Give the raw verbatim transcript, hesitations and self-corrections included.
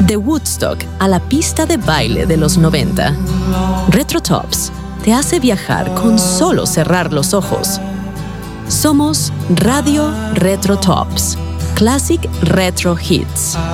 De Woodstock a la pista de baile de los noventa, Retro Tops te hace viajar con solo cerrar los ojos. Somos Radio Retro Tops, Classic Retro Hits.